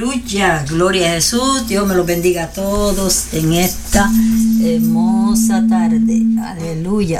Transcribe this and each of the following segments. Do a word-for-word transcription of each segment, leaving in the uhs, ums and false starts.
Aleluya, gloria a Jesús. Dios me los bendiga a todos en esta hermosa tarde. Aleluya.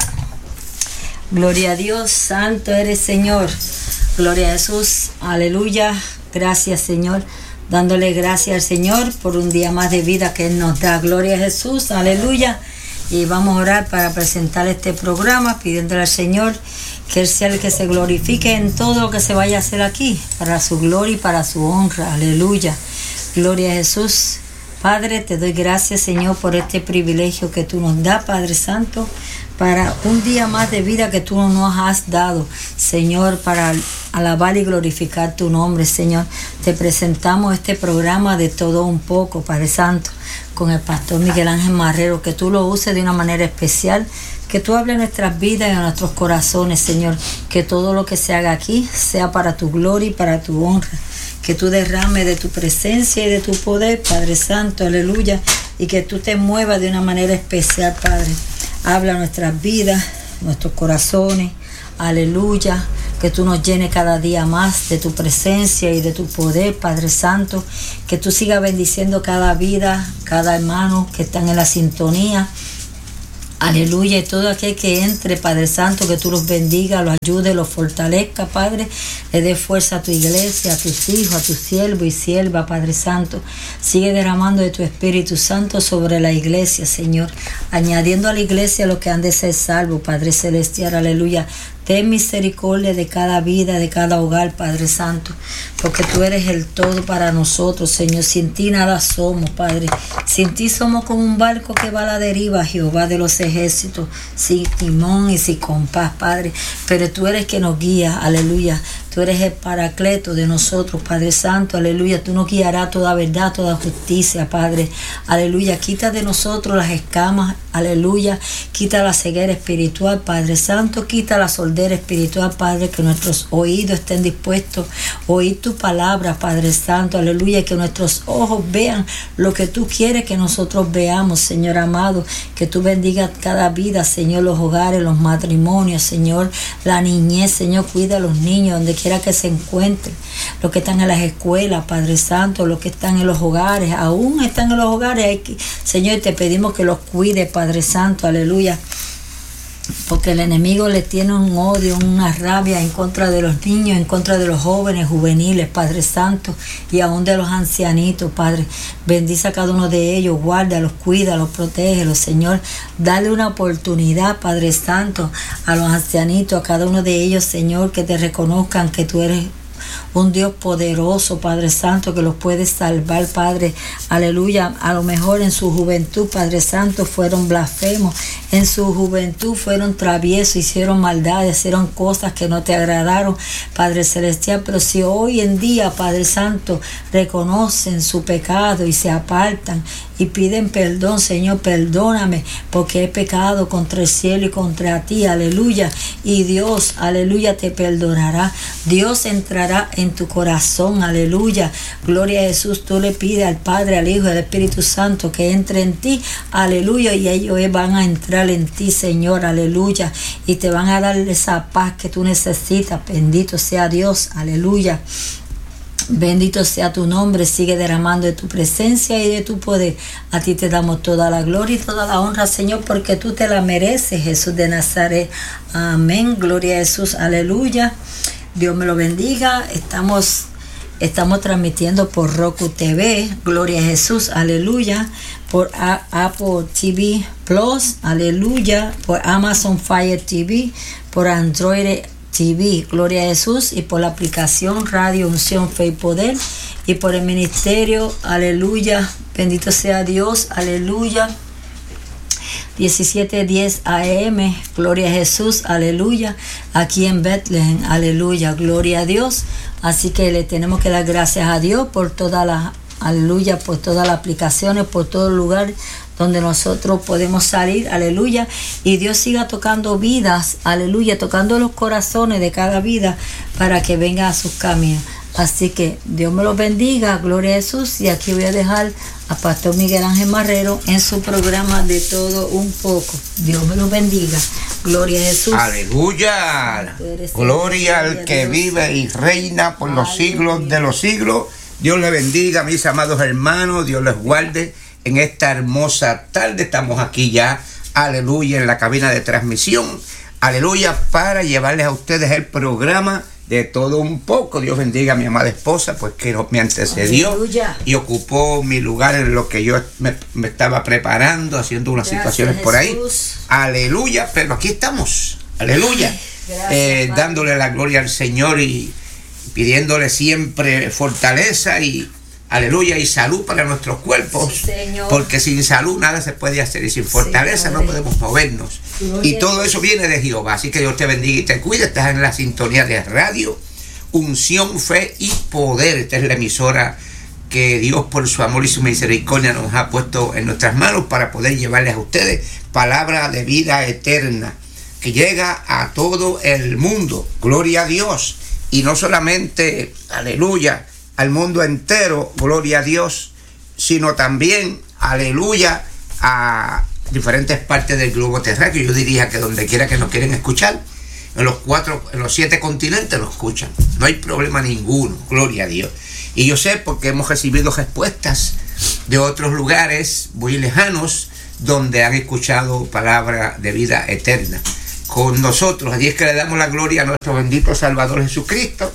Gloria a Dios, santo eres Señor. Gloria a Jesús, aleluya. Gracias Señor, dándole gracias al Señor por un día más de vida que Él nos da. Gloria a Jesús, aleluya. Y vamos a orar para presentar este programa, pidiéndole al Señor que Él sea el que se glorifique en todo lo que se vaya a hacer aquí, para su gloria y para su honra. Aleluya. Gloria a Jesús. Padre, te doy gracias, Señor, por este privilegio que tú nos das, Padre Santo, para un día más de vida que tú nos has dado, Señor, para alabar y glorificar tu nombre, Señor. Te presentamos este programa de todo un poco, Padre Santo, con el pastor Miguel Ángel Marrero, que tú lo uses de una manera especial, que tú hables en nuestras vidas y en nuestros corazones, Señor, que todo lo que se haga aquí sea para tu gloria y para tu honra, que tú derrames de tu presencia y de tu poder, Padre Santo, aleluya, y que tú te muevas de una manera especial, Padre. Habla nuestras vidas, nuestros corazones, aleluya, que tú nos llenes cada día más de tu presencia y de tu poder, Padre Santo, que tú sigas bendiciendo cada vida, cada hermano que están en la sintonía, aleluya, y todo aquel que entre, Padre Santo, que tú los bendiga, los ayude, los fortalezca, Padre, le dé fuerza a tu iglesia, a tus hijos, a tus siervos y siervas, Padre Santo. Sigue derramando de tu Espíritu Santo sobre la iglesia, Señor, añadiendo a la iglesia los que han de ser salvos, Padre Celestial, aleluya. Ten misericordia de cada vida, de cada hogar, Padre Santo, porque tú eres el todo para nosotros, Señor. Sin ti nada somos, Padre. Sin ti somos como un barco que va a la deriva, Jehová de los ejércitos, sin timón y sin compás, Padre. Pero tú eres que nos guía, aleluya. Tú eres el paracleto de nosotros, Padre Santo, aleluya. Tú nos guiarás toda verdad, toda justicia, Padre, aleluya. Quita de nosotros las escamas, aleluya. Quita la ceguera espiritual, Padre Santo. Quita la sordera espiritual, Padre, que nuestros oídos estén dispuestos a oír tu palabra, Padre Santo, aleluya. Y que nuestros ojos vean lo que tú quieres que nosotros veamos, Señor amado. Que tú bendigas cada vida, Señor, los hogares, los matrimonios, Señor, la niñez, Señor. Cuida a los niños donde quiera que se encuentren, los que están en las escuelas, Padre Santo, los que están en los hogares, aún están en los hogares, hay que, Señor, te pedimos que los cuide, Padre Santo, aleluya, porque el enemigo le tiene un odio, una rabia en contra de los niños, en contra de los jóvenes, juveniles, Padre Santo, y aún de los ancianitos, Padre. Bendice a cada uno de ellos, guárdalos, cuídalos, protégelos, Señor. Dale una oportunidad, Padre Santo, a los ancianitos, a cada uno de ellos, Señor, que te reconozcan que tú eres un Dios poderoso, Padre Santo, que los puede salvar, Padre, aleluya. A lo mejor en su juventud, Padre Santo, fueron blasfemos, en su juventud fueron traviesos, hicieron maldades, hicieron cosas que no te agradaron, Padre Celestial, pero si hoy en día, Padre Santo, reconocen su pecado y se apartan y piden perdón, Señor, perdóname, porque he pecado contra el cielo y contra ti, aleluya, y Dios, aleluya, te perdonará. Dios entrará en tu corazón, aleluya, gloria a Jesús. Tú le pides al Padre, al Hijo y al Espíritu Santo que entre en ti, aleluya, y ellos van a entrar en ti, Señor, aleluya, y te van a dar esa paz que tú necesitas. Bendito sea Dios, aleluya. Bendito sea tu nombre, sigue derramando de tu presencia y de tu poder. A ti te damos toda la gloria y toda la honra, Señor, porque tú te la mereces, Jesús de Nazaret. Amén, gloria a Jesús, aleluya. Dios me lo bendiga. Estamos, estamos transmitiendo por Roku T V, gloria a Jesús, aleluya, por a Apple T V Plus, aleluya, por Amazon Fire T V, por Android T V, gloria a Jesús, y por la aplicación Radio Unción, Fe y Poder, y por el ministerio, aleluya, bendito sea Dios, aleluya, diecisiete diez A M, gloria a Jesús, aleluya, aquí en Bethlehem, aleluya, gloria a Dios. Así que le tenemos que dar gracias a Dios por toda la, aleluya, por todas las aplicaciones, por todo el lugar donde nosotros podemos salir, aleluya, y Dios siga tocando vidas, aleluya, tocando los corazones de cada vida para que venga a sus caminos. Así que Dios me los bendiga, gloria a Jesús, y aquí voy a dejar a Pastor Miguel Ángel Marrero en su programa de todo un poco. Dios me los bendiga, gloria a Jesús. Aleluya, gloria al que vive y reina por los siglos de los siglos. Dios les bendiga, mis amados hermanos. Dios les guarde en esta hermosa tarde. Estamos aquí ya, aleluya, en la cabina de transmisión. Aleluya, para llevarles a ustedes el programa de todo un poco. Dios bendiga a mi amada esposa, pues que me antecedió. Aleluya. Y ocupó mi lugar en lo que yo me, me estaba preparando, haciendo unas Gracias, situaciones por ahí. Jesús. Aleluya, pero aquí estamos. Aleluya. Gracias, eh, dándole la gloria al Señor y pidiéndole siempre fortaleza y aleluya y salud para nuestros cuerpos, sí, porque sin salud nada se puede hacer y sin fortaleza Señor. No podemos movernos. Gloria y todo eso viene de Jehová. Así que Dios te bendiga y te cuide. Estás en la sintonía de radio Unción, Fe y Poder. Esta es la emisora que Dios por su amor y su misericordia nos ha puesto en nuestras manos para poder llevarles a ustedes palabra de vida eterna que llega a todo el mundo. Gloria a Dios. Y no solamente, aleluya, al mundo entero, gloria a Dios, sino también, aleluya, a diferentes partes del globo terráqueo. Yo diría que donde quiera que nos quieren escuchar, en los cuatro, en los siete continentes nos escuchan. No hay problema ninguno, gloria a Dios. Y yo sé porque hemos recibido respuestas de otros lugares muy lejanos donde han escuchado palabra de vida eterna con nosotros. Así es que le damos la gloria a nuestro bendito Salvador Jesucristo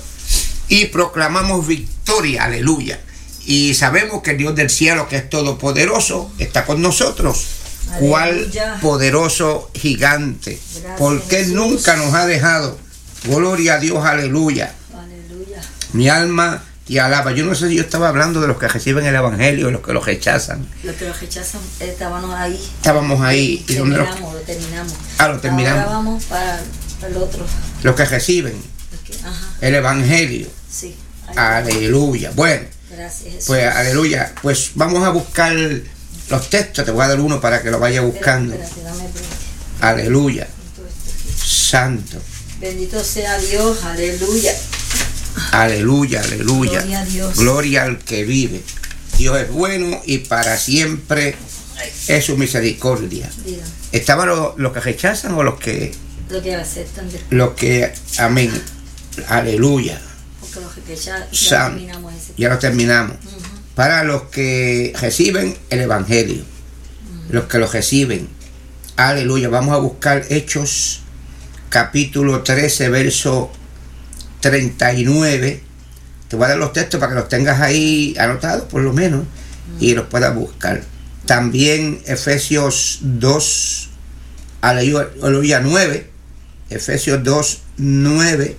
y proclamamos victoria, aleluya. Y sabemos que el Dios del cielo, que es todopoderoso, está con nosotros. Aleluya. Cuál poderoso gigante. Gracias, porque Él nunca nos ha dejado. Gloria a Dios, aleluya. Aleluya. Mi alma te alaba. Yo no sé si yo estaba hablando de los que reciben el evangelio, de los que lo rechazan. Los que lo rechazan, estábamos ahí. Estábamos ahí. ¿Y dónde terminamos, lo... lo terminamos. Ah, lo terminamos. Ahora vamos para el otro. Los que reciben okay. Ajá. el evangelio. Sí. Aleluya. Bueno. Gracias, Jesús. Pues aleluya. Pues vamos a buscar los textos. Te voy a dar uno para que lo vaya buscando. Espérate, dame aleluya. Santo. Bendito sea Dios. Aleluya. Aleluya, aleluya. Gloria a Dios. Gloria al que vive. Dios es bueno y para siempre es su misericordia. Diga. ¿Estaban los, los que rechazan o los que... Los que aceptan. Los que, amén. Aleluya. Porque los que rechazan, ya terminamos ese. Ya lo terminamos. Uh-huh. Para los que reciben el evangelio. Uh-huh. Los que lo reciben. Aleluya. Vamos a buscar Hechos capítulo trece, verso treinta y nueve. Te voy a dar los textos para que los tengas ahí anotados por lo menos mm. y los puedas buscar. También Efesios dos, aleluya, nueve. Efesios dos, nueve.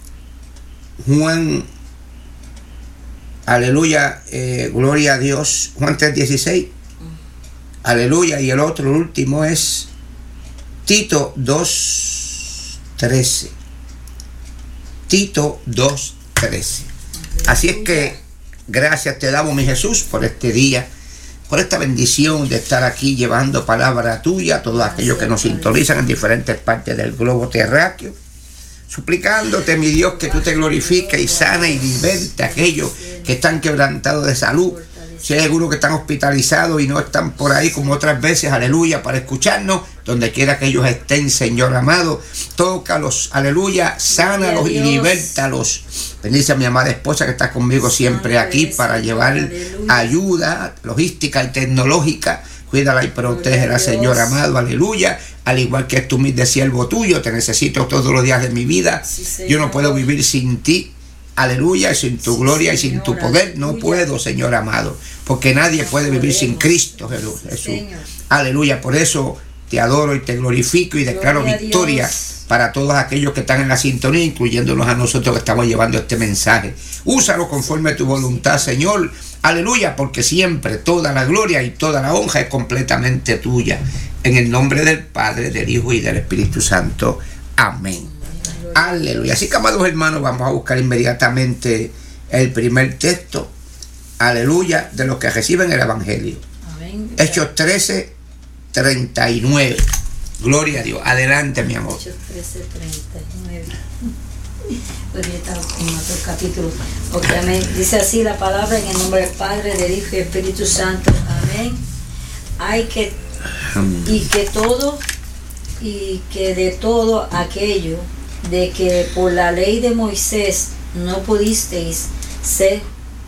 Juan, aleluya, eh, gloria a Dios. Juan tres, dieciséis. Mm. Aleluya. Y el otro, el último es Tito dos, trece. Tito dos, trece. Así es que gracias te damos, mi Jesús, por este día, por esta bendición de estar aquí llevando palabra tuya a todos aquellos que nos sintonizan en diferentes partes del globo terráqueo, suplicándote, mi Dios, que tú te glorifiques y sana y liberte a aquellos que están quebrantados de salud. Si hay algunos que están hospitalizados y no están por ahí como otras veces, aleluya, para escucharnos, donde quiera que ellos estén, Señor amado, tócalos, aleluya, sánalos y libértalos. Bendice a mi amada esposa que está conmigo siempre aquí para llevar ayuda logística y tecnológica. Cuídala y protégela, Señor amado, aleluya. Al igual que tú, mi de siervo tuyo, te necesito todos los días de mi vida. Yo no puedo vivir sin ti. Aleluya, y sin tu gloria y sin tu poder no puedo, Señor amado, porque nadie puede vivir sin Cristo, Jesús. Aleluya, por eso te adoro y te glorifico y declaro victoria para todos aquellos que están en la sintonía, incluyéndonos a nosotros que estamos llevando este mensaje. Úsalo conforme a tu voluntad, Señor. Aleluya, porque siempre toda la gloria y toda la honra es completamente tuya. En el nombre del Padre, del Hijo y del Espíritu Santo. Amén. Aleluya. Así que, amados hermanos, vamos a buscar inmediatamente el primer texto, aleluya, de los que reciben el evangelio. Amén. Hechos trece, treinta y nueve. Gloria a Dios. Adelante, mi amor. Hechos trece, treinta y nueve. Pues ya está en otro capítulo. Okay, amén. Dice así la palabra en el nombre del Padre, del Hijo y del Espíritu Santo. Amén. Hay que, y que todo, y que de todo aquello de que por la ley de Moisés no pudisteis ser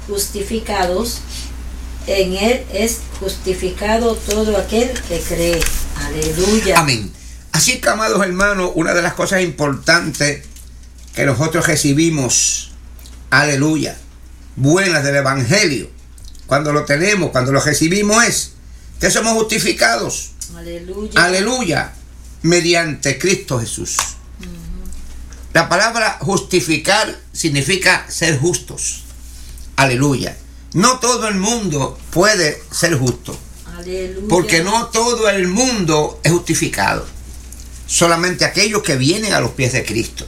justificados, en Él es justificado todo aquel que cree. Aleluya. Amén. Así que, amados hermanos, una de las cosas importantes que nosotros recibimos, aleluya, buenas del Evangelio, cuando lo tenemos, cuando lo recibimos, es que somos justificados. Aleluya. Aleluya. Mediante Cristo Jesús. Uh-huh. La palabra justificar significa ser justos. Aleluya. No todo el mundo puede ser justo. Aleluya. Porque no todo el mundo es justificado. Solamente aquellos que vienen a los pies de Cristo.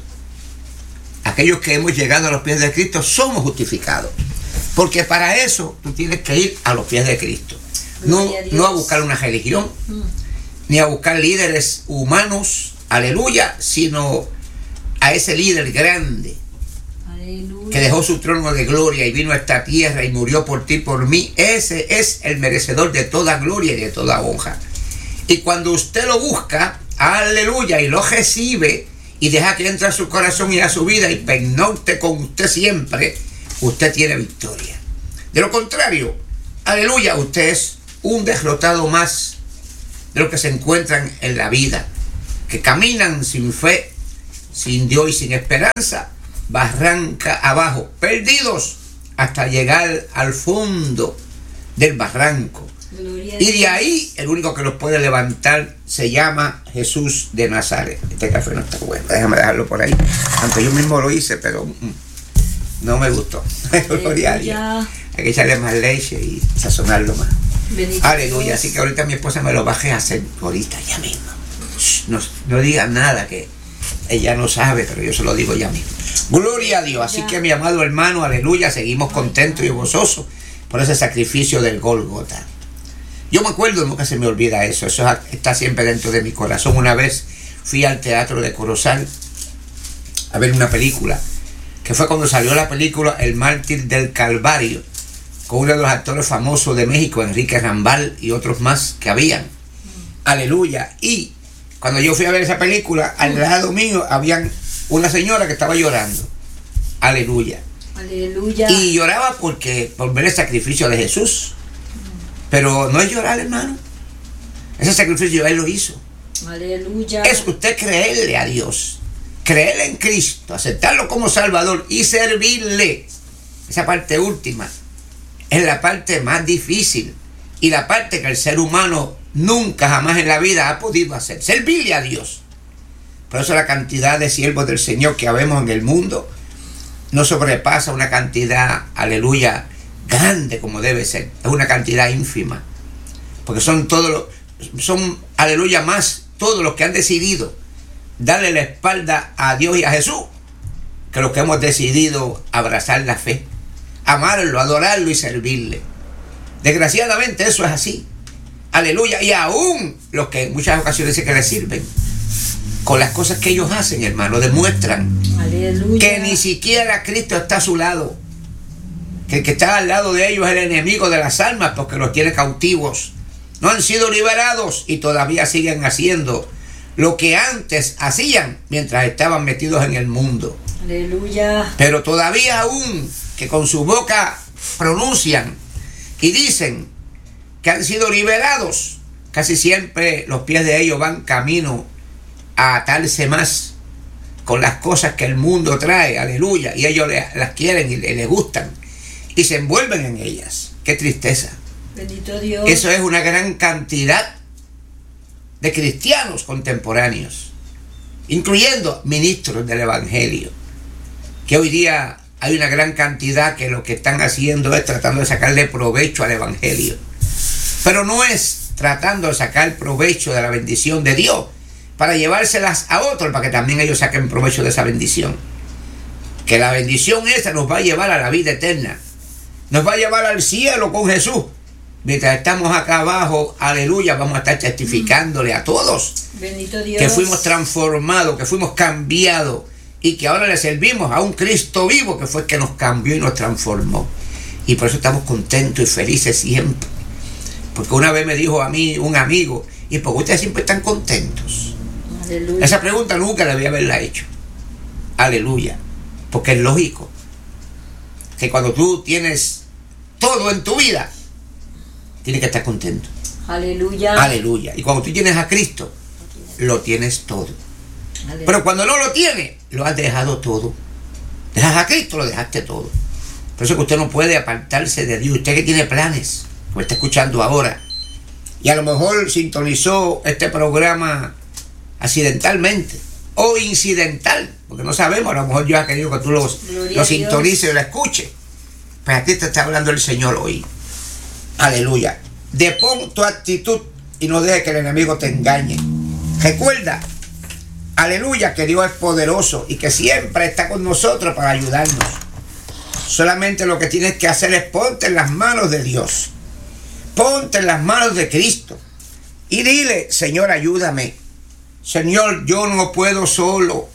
Aquellos que hemos llegado a los pies de Cristo somos justificados. Porque para eso tú tienes que ir a los pies de Cristo. No, a no a buscar una religión, mm. ni a buscar líderes humanos, aleluya, sino a ese líder grande, aleluya, que dejó su trono de gloria y vino a esta tierra y murió por ti, por mí. Ese es el merecedor de toda gloria y de toda honra. Y cuando usted lo busca, aleluya, y lo recibe y deja que entre a su corazón y a su vida y peinote con usted siempre, usted tiene victoria. De lo contrario, aleluya, usted es un derrotado más de los que se encuentran en la vida, que caminan sin fe, sin Dios y sin esperanza, barranca abajo, perdidos hasta llegar al fondo del barranco. Y de ahí el único que los puede levantar se llama Jesús de Nazaret. Este café no está bueno, déjame dejarlo por ahí, aunque yo mismo lo hice, pero mm, no me gustó. Gloria a Dios. Hay que echarle más leche y sazonarlo más. Bendito aleluya. Dios. Así que ahorita mi esposa me lo bajé a hacer ahorita, ya mismo. No, no digan nada, que ella no sabe, pero yo se lo digo ya mismo. Gloria a Dios. Así ya. Que mi amado hermano, aleluya, seguimos contentos y gozosos por ese sacrificio del Gólgota. Yo me acuerdo, nunca se me olvida eso, eso está siempre dentro de mi corazón. Una vez fui al Teatro de Corozal a ver una película, que fue cuando salió la película El Mártir del Calvario, con uno de los actores famosos de México, Enrique Rambal, y otros más que habían. Mm. Aleluya. Y cuando yo fui a ver esa película, mm. al lado mío habían una señora que estaba llorando. Aleluya. Aleluya. Y lloraba porque por ver el sacrificio de Jesús. Pero no es llorar, hermano. Ese sacrificio Él lo hizo. Aleluya. Es usted creerle a Dios, creerle en Cristo, aceptarlo como Salvador y servirle. Esa parte última es la parte más difícil y la parte que el ser humano nunca jamás en la vida ha podido hacer. Servirle a Dios. Por eso la cantidad de siervos del Señor que habemos en el mundo no sobrepasa una cantidad, aleluya, grande como debe ser. Es una cantidad ínfima, porque son todos los, son, aleluya, más todos los que han decidido darle la espalda a Dios y a Jesús, que los que hemos decidido abrazar la fe, amarlo, adorarlo y servirle. Desgraciadamente eso es así, aleluya. Y aún los que en muchas ocasiones dicen que le sirven, con las cosas que ellos hacen, hermano, demuestran aleluya, que ni siquiera Cristo está a su lado, que el que está al lado de ellos es el enemigo de las almas, porque los tiene cautivos. No han sido liberados y todavía siguen haciendo lo que antes hacían mientras estaban metidos en el mundo. Aleluya. Pero todavía aún que con su boca pronuncian y dicen que han sido liberados, casi siempre los pies de ellos van camino a atarse más con las cosas que el mundo trae, aleluya, y ellos las quieren y les gustan y se envuelven en ellas. ¡Qué tristeza! Bendito Dios. Eso es una gran cantidad de cristianos contemporáneos, incluyendo ministros del Evangelio, que hoy día hay una gran cantidad que lo que están haciendo es tratando de sacarle provecho al Evangelio, pero no es tratando de sacar provecho de la bendición de Dios para llevárselas a otros, para que también ellos saquen provecho de esa bendición. Que la bendición esa nos va a llevar a la vida eterna, nos va a llevar al cielo con Jesús. Mientras estamos acá abajo, aleluya, vamos a estar testificándole a todos, bendito Dios, que fuimos transformados, que fuimos cambiados y que ahora le servimos a un Cristo vivo que fue el que nos cambió y nos transformó. Y por eso estamos contentos y felices siempre. Porque una vez me dijo a mí un amigo, ¿y por qué ustedes siempre están contentos? Aleluya. Esa pregunta nunca le había haberla hecho. Aleluya. Porque es lógico que cuando tú tienes todo en tu vida, tienes que estar contento. Aleluya. Aleluya. Y cuando tú tienes a Cristo, lo tienes todo. Aleluya. Pero cuando no lo tienes, lo has dejado todo. Dejas a Cristo, lo dejaste todo. Por eso que usted no puede apartarse de Dios. Usted que tiene planes, me está escuchando ahora, y a lo mejor sintonizó este programa accidentalmente o incidental, porque no sabemos, a lo mejor yo he querido que tú lo, lo sintonices y lo escuches. Pues aquí te está hablando el Señor hoy. Aleluya. Depón tu actitud y no dejes que el enemigo te engañe. Recuerda, aleluya, que Dios es poderoso y que siempre está con nosotros para ayudarnos. Solamente lo que tienes que hacer es ponte en las manos de Dios. Ponte en las manos de Cristo. Y dile, Señor, ayúdame. Señor, yo no puedo solo.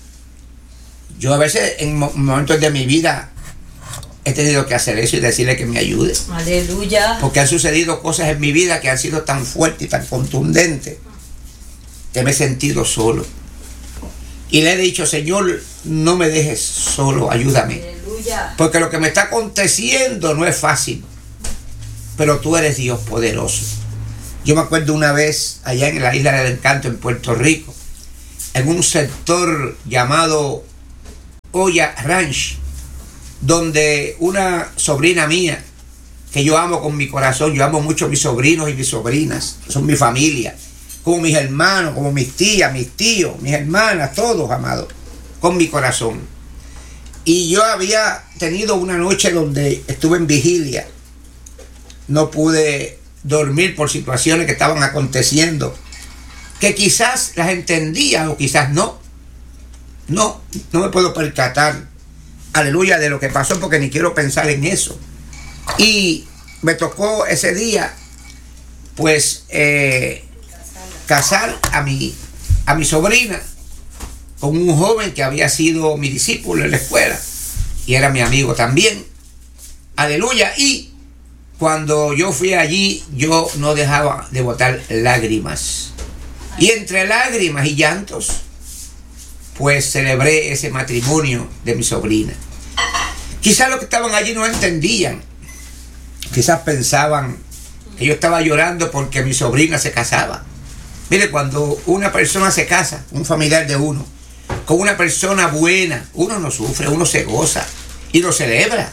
Yo a veces en momentos de mi vida he tenido que hacer eso y decirle que me ayude. Aleluya. Porque han sucedido cosas en mi vida que han sido tan fuertes y tan contundentes que me he sentido solo. Y le he dicho, Señor, no me dejes solo, ayúdame. Aleluya. Porque lo que me está aconteciendo no es fácil. Pero tú eres Dios poderoso. Yo me acuerdo una vez allá en la Isla del Encanto, en Puerto Rico, en un sector llamado Oya Ranch, donde una sobrina mía, que yo amo con mi corazón, yo amo mucho a mis sobrinos y mis sobrinas, son mi familia, como mis hermanos, como mis tías, mis tíos, mis hermanas, todos amados, con mi corazón. Y yo había tenido una noche donde estuve en vigilia, no pude dormir por situaciones que estaban aconteciendo, que quizás las entendía o quizás no. No, no me puedo percatar, aleluya, de lo que pasó, porque ni quiero pensar en eso. Y me tocó ese día, pues, eh, casar a mi, a mi sobrina con un joven que había sido mi discípulo en la escuela y era mi amigo también. Aleluya. Y cuando yo fui allí, yo no dejaba de botar lágrimas. Y entre lágrimas y llantos, pues celebré ese matrimonio de mi sobrina. Quizás los que estaban allí no entendían. Quizás pensaban que yo estaba llorando porque mi sobrina se casaba. Mire, cuando una persona se casa, un familiar de uno, con una persona buena, uno no sufre, uno se goza y lo celebra.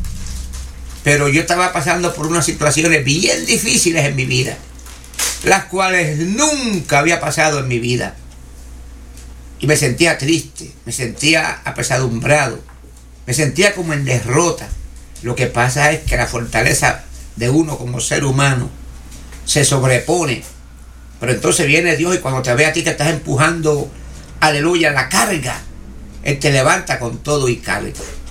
Pero yo estaba pasando por unas situaciones bien difíciles en mi vida, las cuales nunca había pasado en mi vida. Y me sentía triste, me sentía apesadumbrado, me sentía como en derrota. Lo que pasa es que la fortaleza de uno como ser humano se sobrepone. Pero entonces viene Dios y cuando te ve a ti que estás empujando, aleluya, la carga, Él te levanta con todo y carga.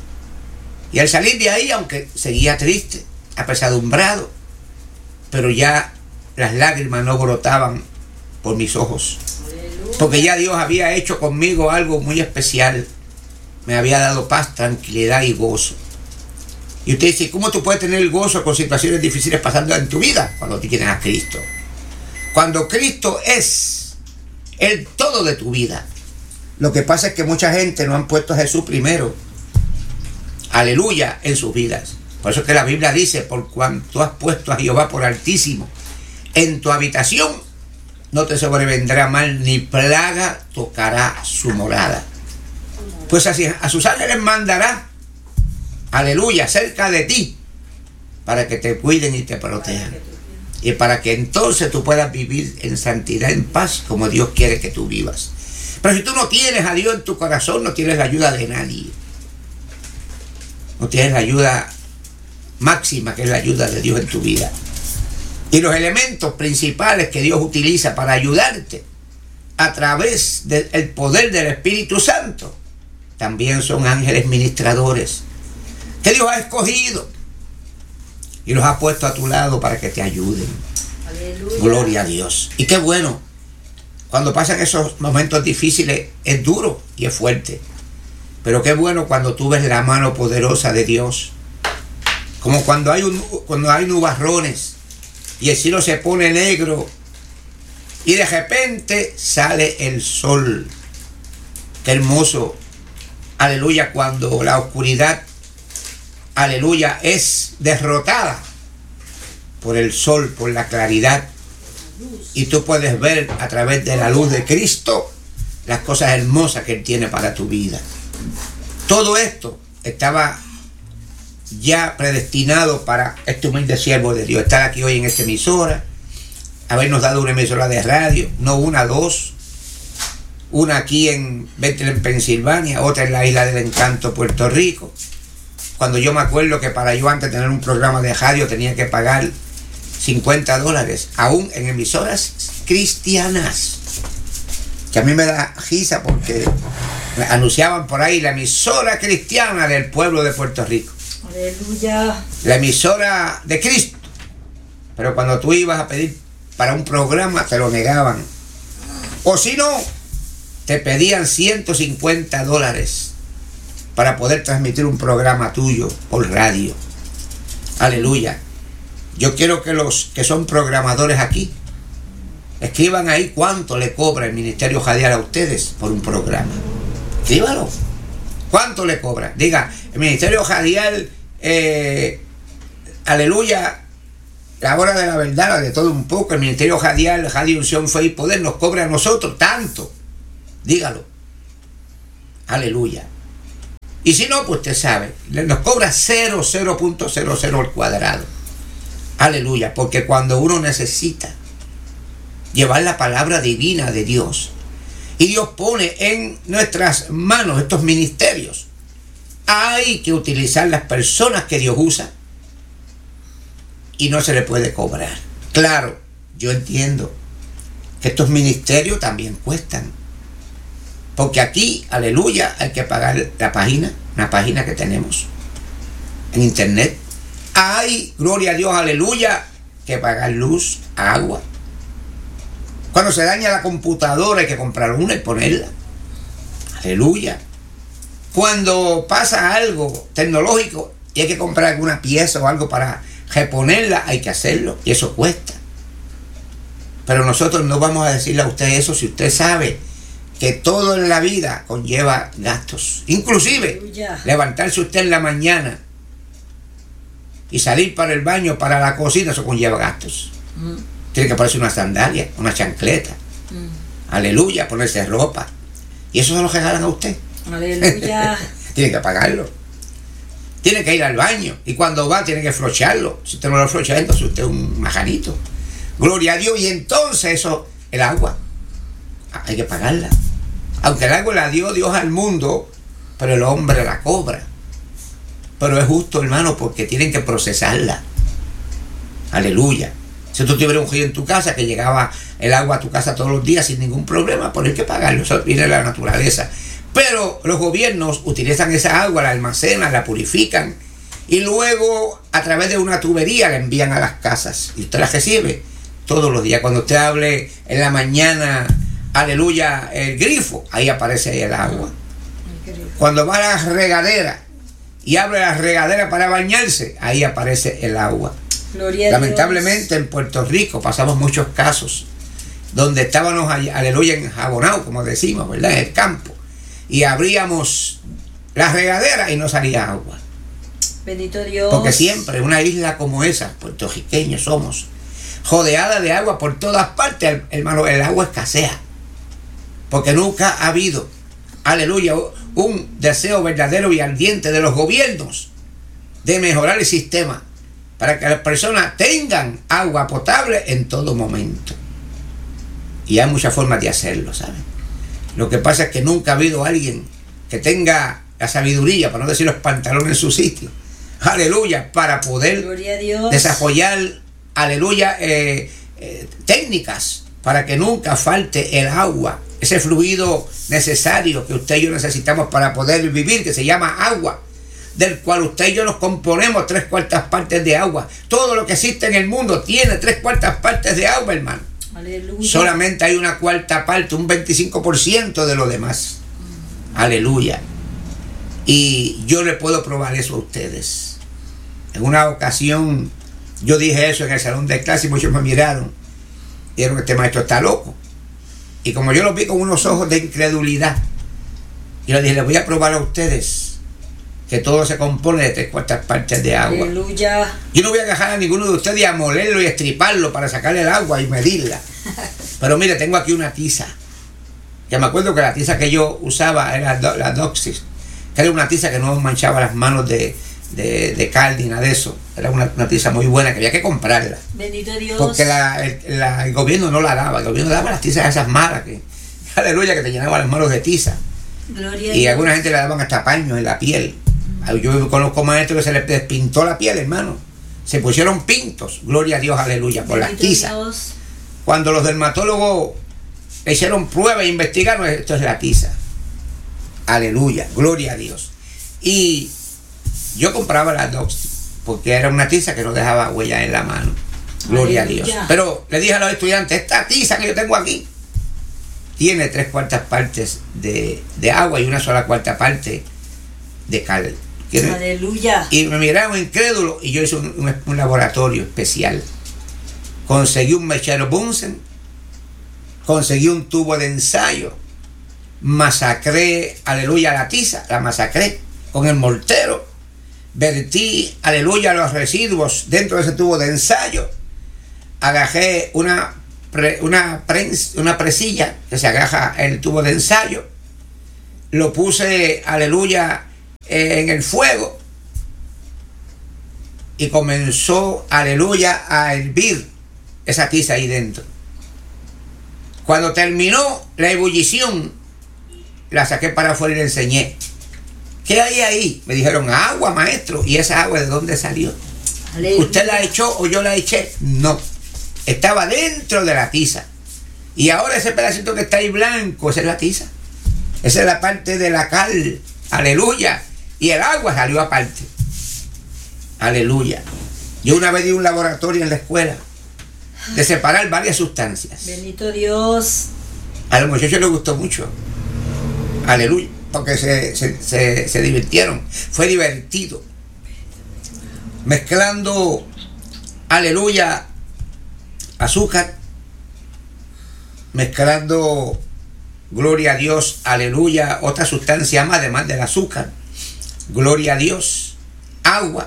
Y al salir de ahí, aunque seguía triste, apesadumbrado, pero ya las lágrimas no brotaban por mis ojos. Aleluya. Porque ya Dios había hecho conmigo algo muy especial. Me había dado paz, tranquilidad y gozo. Y usted dice, ¿cómo tú puedes tener gozo con situaciones difíciles pasando en tu vida? Cuando tú tienes a Cristo. Cuando Cristo es el todo de tu vida. Lo que pasa es que mucha gente no han puesto a Jesús primero. Aleluya, en sus vidas. Por eso es que la Biblia dice, por cuanto has puesto a Jehová por altísimo en tu habitación, no te sobrevendrá mal, ni plaga tocará su morada. Pues así a sus ángeles mandará, aleluya, cerca de ti, para que te cuiden y te protejan. Y para que entonces tú puedas vivir en santidad, en paz, como Dios quiere que tú vivas. Pero si tú no tienes a Dios en tu corazón, no tienes la ayuda de nadie. No tienes la ayuda máxima, que es la ayuda de Dios en tu vida. Y los elementos principales que Dios utiliza para ayudarte a través del poder del Espíritu Santo también son ángeles ministradores que Dios ha escogido y los ha puesto a tu lado para que te ayuden. Aleluya. Gloria a Dios. Y qué bueno, cuando pasan esos momentos difíciles es duro y es fuerte. Pero qué bueno cuando tú ves la mano poderosa de Dios. Como cuando hay, un, cuando hay nubarrones y el cielo se pone negro y de repente sale el sol. Qué hermoso, aleluya, cuando la oscuridad aleluya, es derrotada por el sol, por la claridad. Y tú puedes ver a través de la luz de Cristo las cosas hermosas que Él tiene para tu vida. Todo esto estaba ya predestinado para este humilde siervo de Dios, estar aquí hoy en esta emisora, habernos dado una emisora de radio, no una, dos, una aquí en Bethlehem, Pensilvania, otra en la Isla del Encanto, Puerto Rico. Cuando yo me acuerdo que para yo antes tener un programa de radio tenía que pagar cincuenta dólares, aún en emisoras cristianas, que a mí me da risa porque anunciaban por ahí la emisora cristiana del pueblo de Puerto Rico. Aleluya. La emisora de Cristo. Pero cuando tú ibas a pedir para un programa te lo negaban. O si no, te pedían ciento cincuenta dólares para poder transmitir un programa tuyo por radio. Aleluya. Yo quiero que los que son programadores aquí escriban ahí cuánto le cobra el Ministerio Jadial a ustedes por un programa. Escríbalo. ¿Cuánto le cobra? Diga, el Ministerio Jadial, eh, aleluya, la hora de la verdad, de todo un poco, el Ministerio Jadial, Radio Unción, Fe y Poder, nos cobra a nosotros tanto. Dígalo. Aleluya. Y si no, pues usted sabe, nos cobra cero, cero punto cero cero al cuadrado. Aleluya, porque cuando uno necesita llevar la palabra divina de Dios, y Dios pone en nuestras manos estos ministerios, hay que utilizar las personas que Dios usa y no se le puede cobrar. Claro, yo entiendo que estos ministerios también cuestan, porque aquí, aleluya, hay que pagar la página, una página que tenemos en internet. Hay, gloria a Dios, aleluya, que pagar luz, agua. Cuando se daña la computadora hay que comprar una y ponerla. Aleluya. Cuando pasa algo tecnológico y hay que comprar alguna pieza o algo para reponerla, hay que hacerlo. Y eso cuesta. Pero nosotros no vamos a decirle a usted eso si usted sabe que todo en la vida conlleva gastos. Inclusive, aleluya, levantarse usted en la mañana y salir para el baño, para la cocina, eso conlleva gastos. Mm. Tiene que ponerse una sandalia, una chancleta. Mm. Aleluya, ponerse ropa. Y eso se lo regalan a usted. Aleluya. Tiene que pagarlo. Tiene que ir al baño. Y cuando va, tiene que flocharlo. Si usted no lo flocha, entonces usted es un majanito. Gloria a Dios. Y entonces eso, el agua, hay que pagarla. Aunque el agua la dio Dios al mundo, pero el hombre la cobra. Pero es justo, hermano, porque tienen que procesarla. Aleluya. Si tú tuvieras un río en tu casa que llegaba el agua a tu casa todos los días sin ningún problema, pues hay que pagarlo. Eso viene de la naturaleza. Pero los gobiernos utilizan esa agua, la almacenan, la purifican y luego a través de una tubería la envían a las casas. Y usted la recibe todos los días. Cuando usted hable en la mañana, aleluya, el grifo, ahí aparece ahí el agua. Cuando va a la regadera y abre la regadera para bañarse, ahí aparece el agua. Gloria Lamentablemente en Puerto Rico pasamos muchos casos donde estábamos, aleluya, enjabonados, como decimos, ¿verdad?, en el campo, y abríamos la regadera y no salía agua. Bendito Dios. Porque siempre una isla como esa, puertorriqueños somos, rodeada de agua por todas partes, hermano, el agua escasea. Porque nunca ha habido, aleluya, un deseo verdadero y ardiente de los gobiernos de mejorar el sistema para que las personas tengan agua potable en todo momento. Y hay muchas formas de hacerlo, ¿saben? Lo que pasa es que nunca ha habido alguien que tenga la sabiduría, para no decir los pantalones en su sitio, aleluya, para poder desarrollar, aleluya, eh, eh, técnicas para que nunca falte el agua, ese fluido necesario que usted y yo necesitamos para poder vivir, que se llama agua, del cual usted y yo nos componemos tres cuartas partes de agua. Todo lo que existe en el mundo tiene tres cuartas partes de agua, hermano. Aleluya. Solamente hay una cuarta parte, un veinticinco por ciento de lo demás. Mm. Aleluya. Y yo le puedo probar eso a ustedes. En una ocasión yo dije eso en el salón de clase y muchos me miraron y dijeron: este maestro está loco. Y como yo lo vi con unos ojos de incredulidad, yo le dije: les voy a probar a ustedes que todo se compone de tres cuartas partes de agua. Aleluya. Yo no voy a agarrar a ninguno de ustedes y a molerlo y estriparlo para sacarle el agua y medirla. Pero mire, tengo aquí una tiza. Que me acuerdo que la tiza que yo usaba era la Doxis, que era una tiza que no manchaba las manos de, de, de cal ni nada de eso. Era una, una tiza muy buena que había que comprarla. Bendito Dios. Porque la, el, la, el gobierno no la daba. El gobierno daba las tizas esas malas que, aleluya, que te llenaban las manos de tiza. Gloria Y a a alguna gente le daban hasta paños en la piel. Yo conozco maestros que se les despintó la piel, hermano. Se pusieron pintos, gloria a Dios, aleluya, por las tizas. Dios. Cuando los dermatólogos le hicieron pruebas e investigaron, esto es la tiza. Aleluya, gloria a Dios. Y yo compraba la Doxy, porque era una tiza que no dejaba huellas en la mano. Gloria aleluya. a Dios. Pero le dije a los estudiantes, esta tiza que yo tengo aquí tiene tres cuartas partes de, de agua y una sola cuarta parte de cal. Aleluya. Y me miraron incrédulos y yo hice un, un, un laboratorio especial. Conseguí un mechero Bunsen, conseguí un tubo de ensayo, masacré, aleluya, la tiza, la masacré con el mortero, vertí, aleluya, los residuos dentro de ese tubo de ensayo, agajé una, pre, una, prens, una presilla que se agaja en el tubo de ensayo, lo puse, aleluya, en el fuego y comenzó, aleluya, a hervir esa tiza ahí dentro. Cuando terminó la ebullición, la saqué para afuera y le enseñé. ¿Qué hay ahí? Me dijeron, agua, maestro. ¿Y esa agua de dónde salió? Aleluya. ¿Usted la echó o yo la eché? No, estaba dentro de la tiza. Y ahora ese pedacito que está ahí blanco, esa es la tiza, esa es la parte de la cal, aleluya. Y el agua salió aparte. Aleluya. Yo una vez di un laboratorio en la escuela de separar varias sustancias. Bendito Dios. A los muchachos les gustó mucho. Aleluya. Porque se, se, se, se divirtieron. Fue divertido. Mezclando, aleluya, azúcar. Mezclando, gloria a Dios, aleluya, otra sustancia más además del azúcar. Gloria a Dios, agua,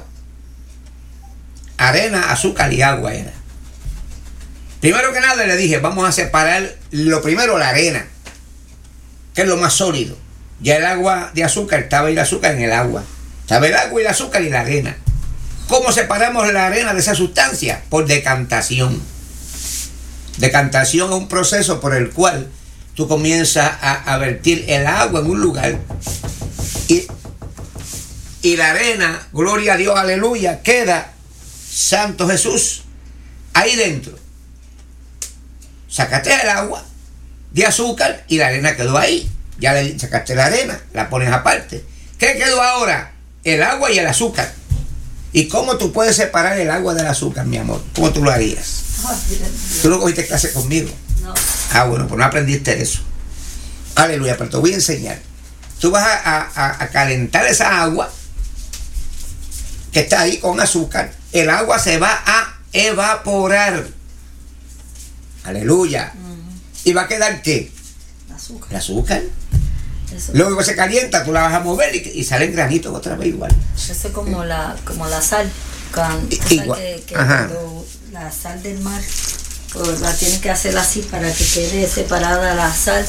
arena, azúcar y agua era. Primero que nada le dije, vamos a separar lo primero la arena, que es lo más sólido. Ya el agua de azúcar, estaba el azúcar en el agua. Estaba el agua y el azúcar y la arena. ¿Cómo separamos la arena de esa sustancia? Por decantación. Decantación es un proceso por el cual tú comienzas a, a vertir el agua en un lugar y Y la arena, gloria a Dios, aleluya, queda, Santo Jesús, ahí dentro. Sacaste el agua de azúcar y la arena quedó ahí. Ya le sacaste la arena, la pones aparte. ¿Qué quedó ahora? El agua y el azúcar. ¿Y cómo tú puedes separar el agua del azúcar, mi amor? ¿Cómo tú lo harías? Tú no cogiste clase conmigo. No. Ah, bueno, pues no aprendiste eso. Aleluya, pero te voy a enseñar. Tú vas a, a, a calentar esa agua que está ahí con azúcar. El agua se va a evaporar. Aleluya. Uh-huh. ¿Y va a quedar qué? El azúcar. El azúcar. Eso. Luego que se calienta, tú la vas a mover y, y salen granitos otra vez igual. Eso es como la, como la sal. Con, igual. Que, que cuando la sal del mar, pues la tienen que hacer así para que quede separada la sal.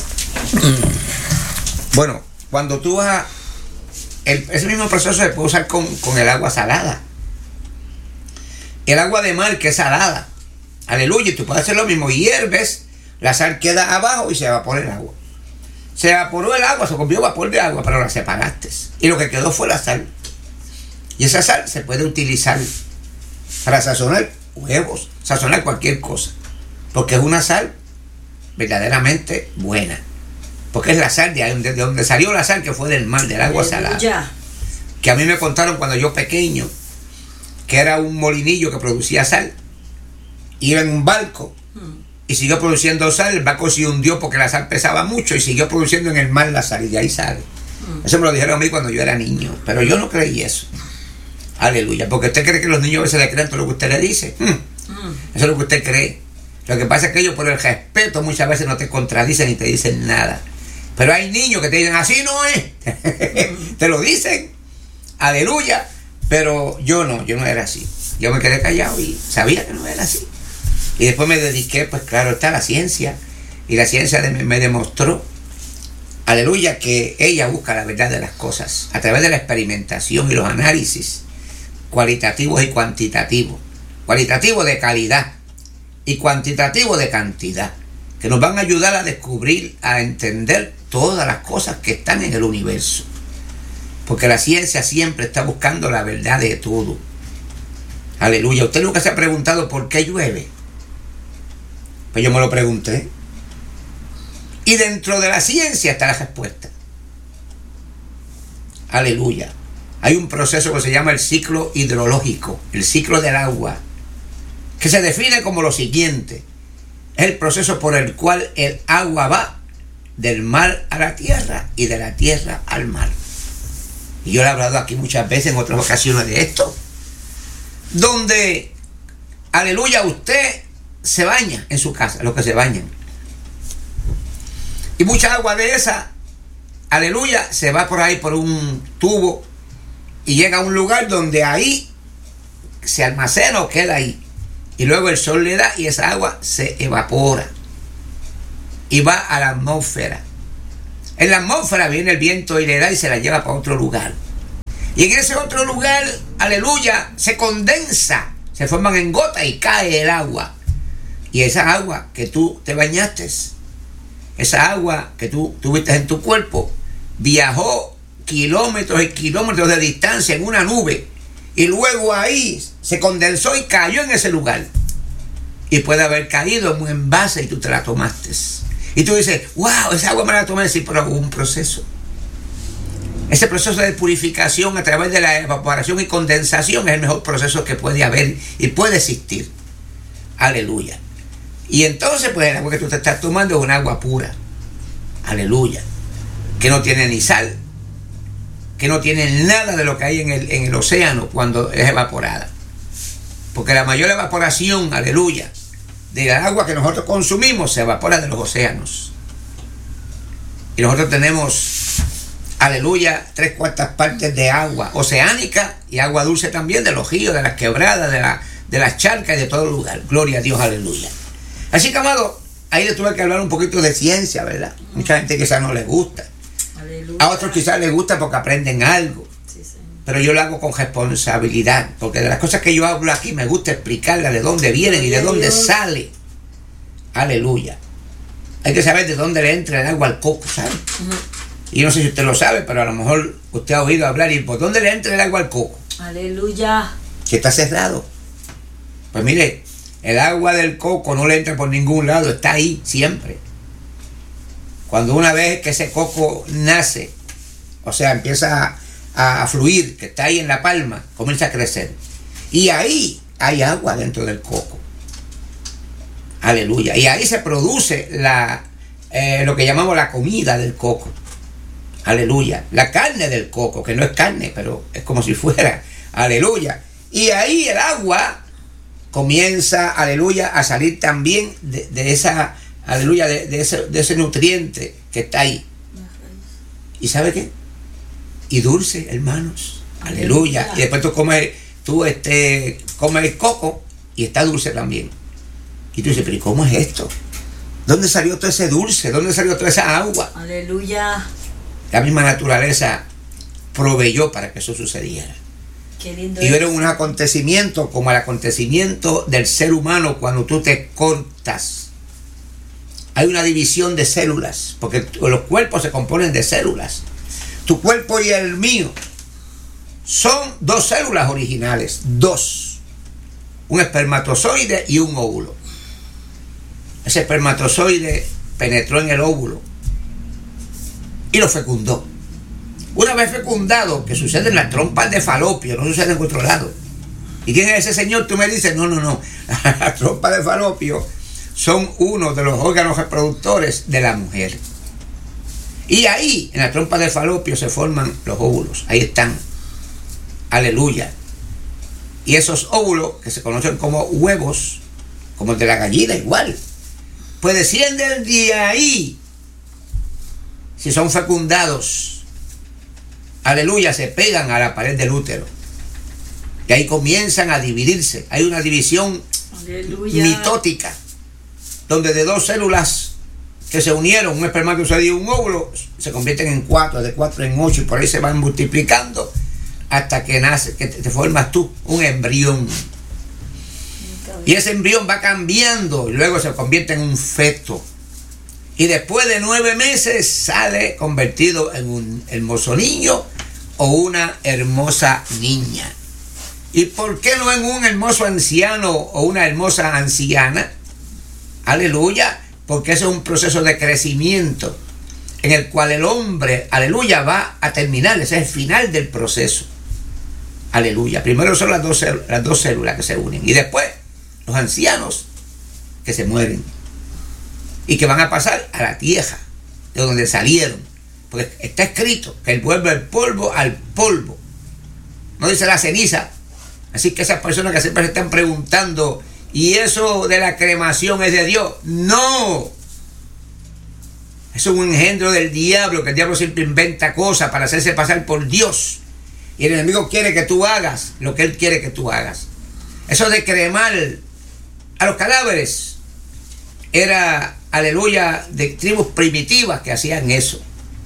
Bueno, cuando tú vas a... El, ese mismo proceso se puede usar con, con el agua salada. El agua de mar que es salada. Aleluya, y tú puedes hacer lo mismo. Hierves, la sal queda abajo y se evapora el agua. Se evaporó el agua, se convirtió en vapor de agua, pero la separaste. Y lo que quedó fue la sal. Y esa sal se puede utilizar para sazonar huevos, sazonar cualquier cosa. Porque es una sal verdaderamente buena. Porque es la sal de donde, de donde salió la sal, que fue del mar, del agua salada. Ya. Que a mí me contaron cuando yo pequeño, que era un molinillo que producía sal. Iba en un barco y siguió produciendo sal. El barco se hundió porque la sal pesaba mucho y siguió produciendo en el mar la sal y de ahí sale. Eso me lo dijeron a mí cuando yo era niño, pero yo no creí eso. Aleluya, porque usted cree que los niños a veces le creen todo lo que usted le dice. Hmm. Mm. Eso es lo que usted cree. Lo que pasa es que ellos por el respeto muchas veces no te contradicen ni te dicen nada. Pero hay niños que te dicen, así no es. Te lo dicen. aleluya, pero yo no, yo no era así. Yo me quedé callado y sabía que no era así. Y después me dediqué, pues claro, está la ciencia. Y la ciencia de, me demostró, aleluya, que ella busca la verdad de las cosas a través de la experimentación y los análisis cualitativos y cuantitativos. Cualitativo de calidad y cuantitativo de cantidad, que nos van a ayudar a descubrir, a entender todas las cosas que están en el universo. Porque la ciencia siempre está buscando la verdad de todo. Aleluya. ¿Usted nunca se ha preguntado por qué llueve? Pues yo me lo pregunté. Y dentro de la ciencia está la respuesta. Aleluya. Hay un proceso que se llama el ciclo hidrológico, el ciclo del agua, que se define como lo siguiente. Es el proceso por el cual el agua va del mar a la tierra y de la tierra al mar. Y yo le he hablado aquí muchas veces en otras ocasiones de esto, donde, aleluya, usted se baña en su casa, los que se bañan. Y mucha agua de esa, aleluya, se va por ahí por un tubo y llega a un lugar donde ahí se almacena o queda ahí. Y luego el sol le da y esa agua se evapora y va a la atmósfera. En la atmósfera viene el viento y le da y se la lleva para otro lugar. Y en ese otro lugar, aleluya, se condensa, se forman en gotas y cae el agua. Y esa agua que tú te bañaste, esa agua que tú tuviste en tu cuerpo, viajó kilómetros y kilómetros de distancia en una nube. Y luego ahí se condensó y cayó en ese lugar. Y puede haber caído en un envase y tú te la tomaste. Y tú dices, wow, esa agua me la tomé. Sí, pero hubo un proceso. Ese proceso de purificación a través de la evaporación y condensación es el mejor proceso que puede haber y puede existir. Aleluya. Y entonces, pues el agua que tú te estás tomando es un agua pura. Aleluya. Que no tiene ni sal. Que no tiene nada de lo que hay en el, en el océano cuando es evaporada. Porque la mayor evaporación, aleluya, del agua que nosotros consumimos se evapora de los océanos. Y nosotros tenemos, aleluya, tres cuartas partes de agua oceánica y agua dulce también de los ríos, de las quebradas, de, la, de las charcas y de todo lugar. Gloria a Dios, aleluya. Así que, amado, ahí le tuve que hablar un poquito de ciencia, ¿verdad? Mucha gente quizás no le gusta. Aleluya. A otros quizás les gusta porque aprenden algo. Sí, sí. Pero yo lo hago con responsabilidad, porque de las cosas que yo hablo aquí me gusta explicarlas de dónde vienen y de dónde sale. Aleluya. Hay que saber de dónde le entra el agua al coco, ¿sabe? Uh-huh. Y no sé si usted lo sabe, pero a lo mejor usted ha oído hablar y por dónde le entra el agua al coco. Aleluya. Que está cerrado. Pues mire, el agua del coco no le entra por ningún lado, está ahí siempre. Cuando una vez que ese coco nace, o sea, empieza a, a fluir, que está ahí en la palma, comienza a crecer. Y ahí hay agua dentro del coco. Aleluya. Y ahí se produce la, eh, lo que llamamos la comida del coco. Aleluya. La carne del coco, que no es carne, pero es como si fuera. Aleluya. Y ahí el agua comienza, aleluya, a salir también de, de esa... Aleluya, de, de, ese, de ese nutriente que está ahí. ¿Y sabe qué? Y dulce, hermanos. Aleluya. Aleluya. Y después tú comes, tú este, comes el coco y está dulce también. Y tú dices, pero ¿y cómo es esto? ¿Dónde salió todo ese dulce? ¿Dónde salió toda esa agua? Aleluya. La misma naturaleza proveyó para que eso sucediera. Qué lindo. Y era un acontecimiento como el acontecimiento del ser humano cuando tú te cortas. Hay una división de células, porque los cuerpos se componen de células. Tu cuerpo y el mío son dos células originales, dos. Un espermatozoide y un óvulo. Ese espermatozoide penetró en el óvulo y lo fecundó. Una vez fecundado, que sucede en las trompas de Falopio, no sucede en otro lado. ¿Y quién es ese señor? Tú me dices, no, no, no. Las trompas de Falopio son uno de los órganos reproductores de la mujer. Y ahí, en la trompa de Falopio, se forman los óvulos. Ahí están. Aleluya. Y esos óvulos, que se conocen como huevos, como el de la gallina, igual, pues descienden de ahí, si son fecundados, aleluya, se pegan a la pared del útero. Y ahí comienzan a dividirse. Hay una división aleluya. Mitótica, donde de dos células que se unieron, un espermatozoide y un óvulo, se convierten en cuatro, de cuatro en ocho, y por ahí se van multiplicando hasta que nace, que te, te formas tú, un embrión. Y ese embrión va cambiando y luego se convierte en un feto. Y después de nueve meses sale convertido en un hermoso niño o una hermosa niña. ¿Y por qué no en un hermoso anciano o una hermosa anciana? Aleluya, porque ese es un proceso de crecimiento en el cual el hombre, aleluya, va a terminar. Ese es el final del proceso. Aleluya. Primero son las dos, las dos células que se unen y después los ancianos que se mueren y que van a pasar a la tierra de donde salieron, porque está escrito que él vuelve el polvo al polvo, no dice la ceniza. Así que esas personas que siempre se están preguntando, ¿y eso de la cremación es de Dios? No, eso es un engendro del diablo, que el diablo siempre inventa cosas para hacerse pasar por Dios, y el enemigo quiere que tú hagas lo que él quiere que tú hagas. Eso de cremar a los cadáveres era, aleluya, de tribus primitivas que hacían eso.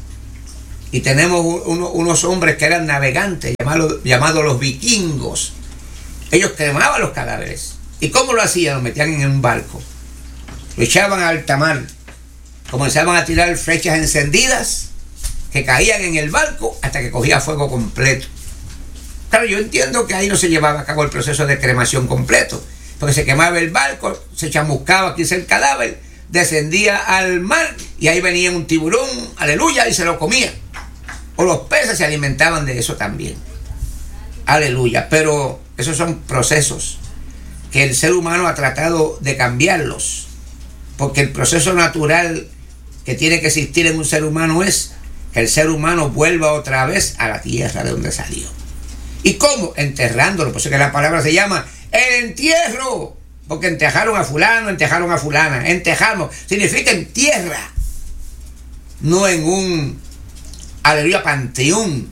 Y tenemos uno, unos hombres que eran navegantes, llamados, llamados los vikingos. Ellos cremaban los cadáveres. ¿Y cómo lo hacían? Lo metían en un barco, lo echaban a alta mar, comenzaban a tirar flechas encendidas que caían en el barco hasta que cogía fuego completo. Claro, yo entiendo que ahí no se llevaba a cabo el proceso de cremación completo, porque se quemaba el barco, se chamuscaba quizá el cadáver, descendía al mar y ahí venía un tiburón, aleluya, y se lo comía. O los peces se alimentaban de eso también. Aleluya. Pero esos son procesos que el ser humano ha tratado de cambiarlos, porque el proceso natural que tiene que existir en un ser humano es que el ser humano vuelva otra vez a la tierra de donde salió. ¿Y cómo? Enterrándolo. Por eso que la palabra se llama el entierro, porque enterraron a fulano, enterraron a fulana. Enterramos significa en tierra, no en un, aleluya, panteón,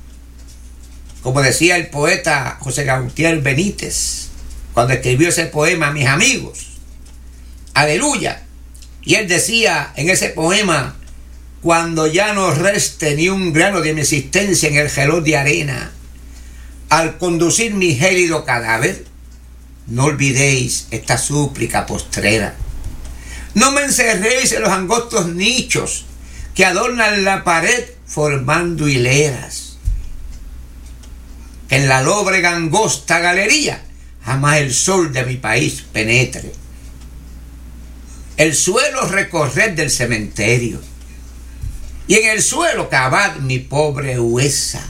como decía el poeta José Gautier Benítez cuando escribió ese poema, Mis amigos, aleluya. Y él decía en ese poema: cuando ya no reste ni un grano de mi existencia en el gelón de arena, al conducir mi gélido cadáver, no olvidéis esta súplica postrera. No me encerréis en los angostos nichos que adornan la pared formando hileras. Que en la lóbrega angosta galería jamás el sol de mi país penetre. El suelo recorred del cementerio y en el suelo cavad mi pobre huesa.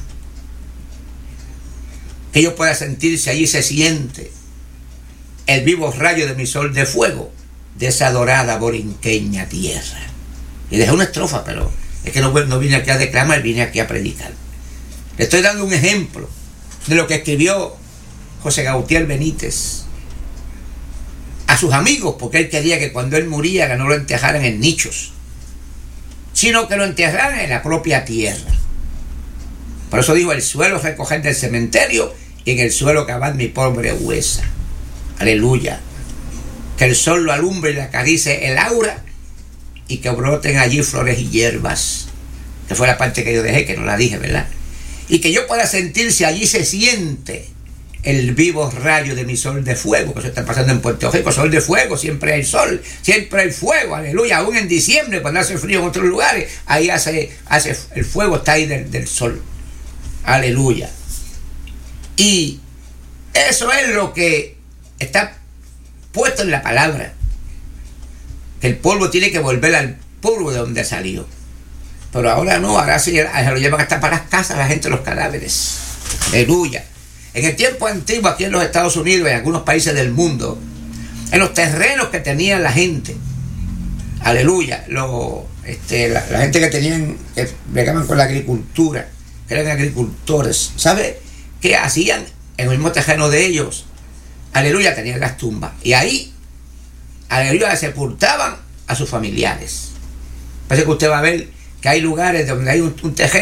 Que yo pueda sentirse allí se siente el vivo rayo de mi sol de fuego de esa dorada borinqueña tierra. Y dejé una estrofa, pero es que no, no vine aquí a declamar, vine aquí a predicar. Le estoy dando un ejemplo de lo que escribió José Gautier Benítez a sus amigos, porque él quería que cuando él moría que no lo enterraran en nichos, sino que lo enterraran en la propia tierra. Por eso dijo: el suelo recoger del cementerio y en el suelo cavar mi pobre huesa. Aleluya. Que el sol lo alumbre y le acaricie el aura y que broten allí flores y hierbas, que fue la parte que yo dejé, que no la dije, ¿verdad? Y que yo pueda sentir si allí se siente el vivo rayo de mi sol de fuego, que eso está pasando en Puerto Rico. Sol de fuego, siempre hay sol, siempre hay fuego, aleluya. Aún en diciembre, cuando hace frío en otros lugares, ahí hace, hace el fuego, está ahí del, del sol, aleluya. Y eso es lo que está puesto en la palabra, que el polvo tiene que volver al polvo de donde salió. Pero ahora no, ahora se, se lo llevan hasta para las casas la gente, los cadáveres, aleluya. En el tiempo antiguo, aquí en los Estados Unidos y en algunos países del mundo, en los terrenos que tenía la gente, aleluya, lo, este, la, la gente que tenían, que bregaban con la agricultura, que eran agricultores, ¿sabe qué hacían? En el mismo terreno de ellos, aleluya, tenían las tumbas, y ahí, aleluya, sepultaban a sus familiares. Parece que usted va a ver que hay lugares donde hay un, un terreno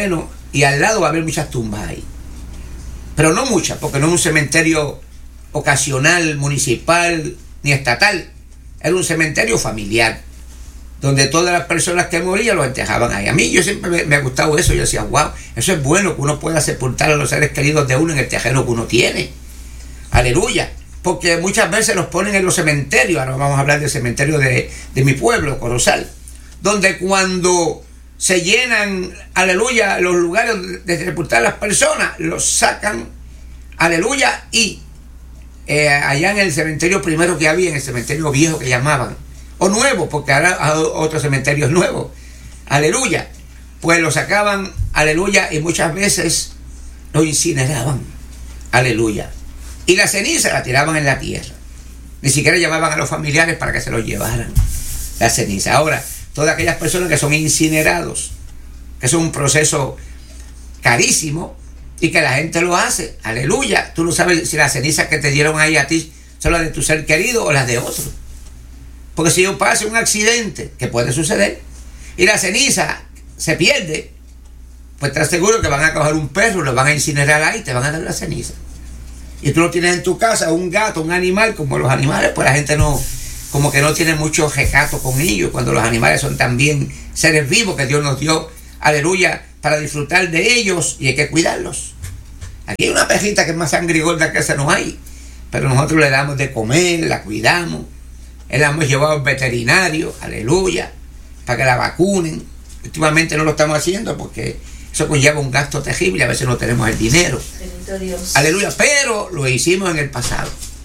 y al lado va a haber muchas tumbas ahí. Pero no muchas, porque no es un cementerio ocasional, municipal, ni estatal. Era un cementerio familiar, donde todas las personas que morían los enterraban ahí. A mí yo siempre me, me ha gustado eso. Yo decía, wow, eso es bueno, que uno pueda sepultar a los seres queridos de uno en el terreno que uno tiene. Aleluya. Porque muchas veces los ponen en los cementerios. Ahora vamos a hablar del cementerio de, de mi pueblo, Corozal, donde cuando se llenan, aleluya, los lugares de sepultar a las personas, los sacan, aleluya, y eh, allá en el cementerio primero que había, en el cementerio viejo que llamaban, o nuevo, porque ahora hay otros cementerios nuevos, aleluya, pues lo sacaban, aleluya, y muchas veces lo incineraban, aleluya, y la ceniza la tiraban en la tierra. Ni siquiera llamaban a los familiares para que se los llevaran la ceniza. Ahora, todas aquellas personas que son incinerados, que es un proceso carísimo y que la gente lo hace, aleluya, tú no sabes si las cenizas que te dieron ahí a ti son las de tu ser querido o las de otro. Porque si pasa un accidente, que puede suceder, y la ceniza se pierde, pues estás seguro que van a coger un perro, lo van a incinerar ahí y te van a dar la ceniza. Y tú lo tienes en tu casa, un gato, un animal, como los animales, pues la gente no, como que no tiene mucho recato con ellos, cuando los animales son también seres vivos que Dios nos dio, aleluya, para disfrutar de ellos, y hay que cuidarlos. Aquí hay una perrita que es más sangre y gorda que esa no hay, pero nosotros le damos de comer, la cuidamos, la hemos llevado al veterinario, aleluya, para que la vacunen. Últimamente no lo estamos haciendo porque eso conlleva un gasto terrible, a veces no tenemos el dinero. Bendito Dios. Aleluya, pero lo hicimos en el pasado.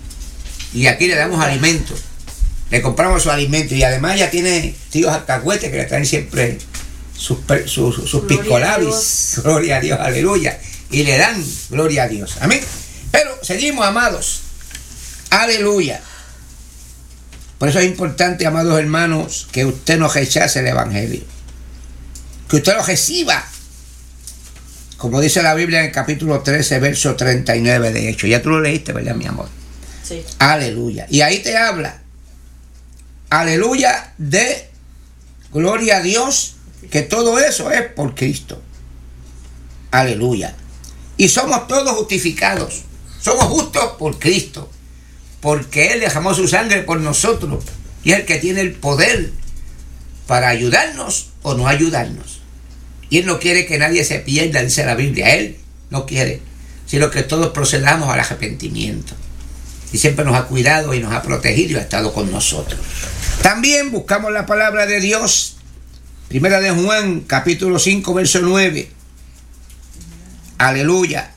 Y aquí le damos alimento. Le compramos su alimento y además ya tiene tíos alcahuetes que le traen siempre sus, sus, sus piscolabis. Gloria a Dios, aleluya. Y le dan gloria a Dios. Amén. Pero seguimos, amados. Aleluya. Por eso es importante, amados hermanos, que usted no rechace el evangelio. Que usted lo reciba. Como dice la Biblia en el capítulo trece, verso treinta y nueve, de hecho. Ya tú lo leíste, ¿verdad, mi amor? Sí. Aleluya. Y ahí te habla, aleluya, de gloria a Dios, que todo eso es por Cristo. Aleluya. Y somos todos justificados. Somos justos por Cristo, porque Él derramó su sangre por nosotros. Y es el que tiene el poder para ayudarnos o no ayudarnos. Y Él no quiere que nadie se pierda, dice la Biblia. Él no quiere, sino que todos procedamos al arrepentimiento. Y siempre nos ha cuidado y nos ha protegido y ha estado con nosotros. También buscamos la palabra de Dios. Primera de Juan, capítulo cinco, verso nueve. Aleluya.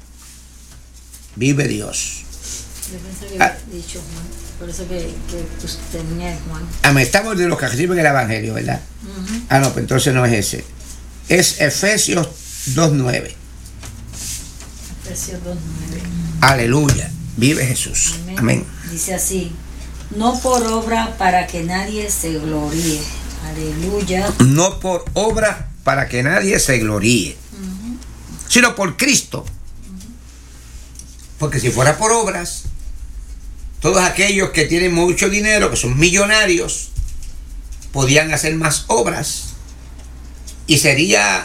Vive Dios. Yo pensé que había dicho Juan, por eso que, que pues, tenía Juan. Ah, estamos de los que reciben el evangelio, ¿verdad? Uh-huh. Ah, no, pues entonces no es ese. Es Efesios dos nueve. Efesios dos nueve. Aleluya. Vive Jesús. Amén. Amén. Dice así: no por obra para que nadie se gloríe. Aleluya. No por obra para que nadie se gloríe, uh-huh, sino por Cristo. Uh-huh. Porque si fuera por obras, todos aquellos que tienen mucho dinero, que son millonarios, podían hacer más obras. Y sería,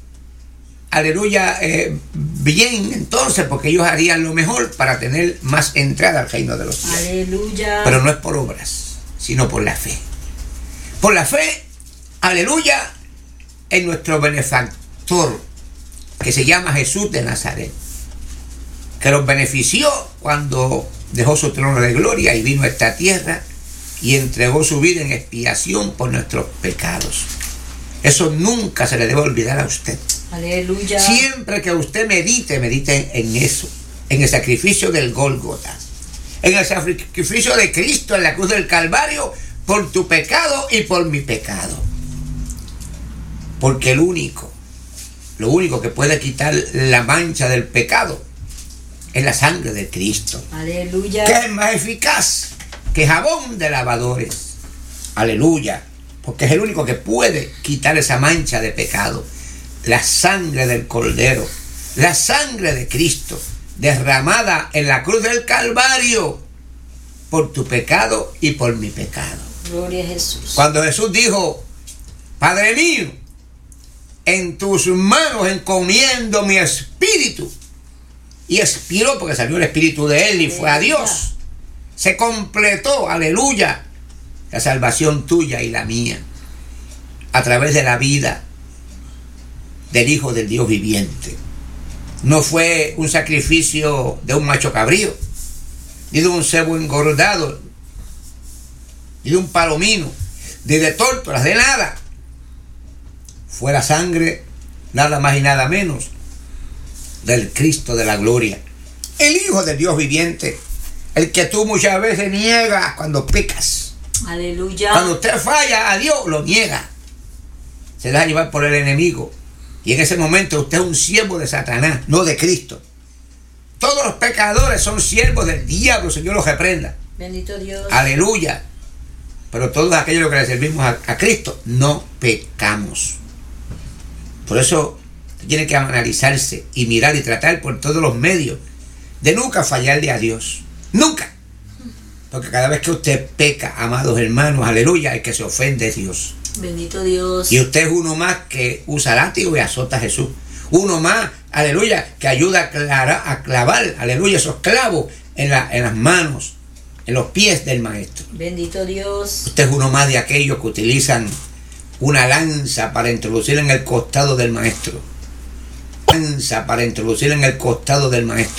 aleluya, eh, bien entonces, porque ellos harían lo mejor para tener más entrada al reino de los cielos. Aleluya. Pero no es por obras, sino por la fe. Por la fe, aleluya, en nuestro benefactor, que se llama Jesús de Nazaret, que los benefició cuando dejó su trono de gloria y vino a esta tierra y entregó su vida en expiación por nuestros pecados. Eso nunca se le debe olvidar a usted. Aleluya. Siempre que usted medite, medite en eso, en el sacrificio del Gólgota, en el sacrificio de Cristo en la cruz del Calvario, por tu pecado y por mi pecado. Porque el único, lo único que puede quitar la mancha del pecado es la sangre de Cristo. Aleluya. Que es más eficaz que jabón de lavadores. Aleluya. Porque es el único que puede quitar esa mancha de pecado. La sangre del Cordero, la sangre de Cristo, derramada en la cruz del Calvario, por tu pecado y por mi pecado. Gloria a Jesús. Cuando Jesús dijo: Padre mío, en tus manos encomiendo mi espíritu. Y expiró porque salió el espíritu de él y fue a Dios. Se completó, aleluya, la salvación tuya y la mía a través de la vida del Hijo del Dios viviente. No fue un sacrificio de un macho cabrío, ni de un cebo engordado, ni de un palomino, ni de tórtolas, de nada. Fue la sangre, nada más y nada menos, del Cristo de la gloria, el Hijo del Dios viviente, el que tú muchas veces niegas cuando pecas. Aleluya. Cuando usted falla a Dios, lo niega. Se deja llevar por el enemigo. Y en ese momento usted es un siervo de Satanás, no de Cristo. Todos los pecadores son siervos del diablo, Señor los reprenda. Bendito Dios. Aleluya. Pero todos aquellos que le servimos a, a Cristo, no pecamos. Por eso tiene que analizarse y mirar y tratar por todos los medios de nunca fallarle a Dios. Nunca. Porque cada vez que usted peca, amados hermanos, aleluya, es que se ofende a Dios. Bendito Dios. Y usted es uno más que usa látigo y azota a Jesús. Uno más, aleluya, que ayuda a, clara, a clavar, aleluya, esos clavos en, la, en las manos, en los pies del maestro. Bendito Dios. Usted es uno más de aquellos que utilizan una lanza para introducir en el costado del maestro. Lanza para introducir en el costado del maestro.